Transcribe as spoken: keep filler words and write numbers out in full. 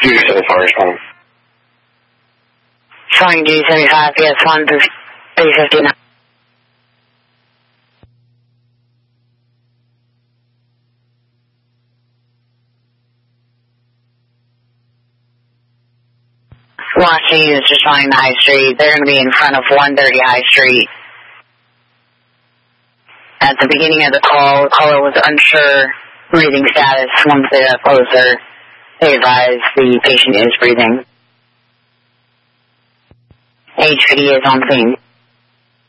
Duty seventy-five, respond. Showing Duty seventy-five, P S one through three fifty-nine. Watching units responding to High Street. They're going to be in front of one thirty High Street. At the beginning of the call, the caller was unsure breathing status. Once they got closer, they advised the patient is breathing. H P D is on scene.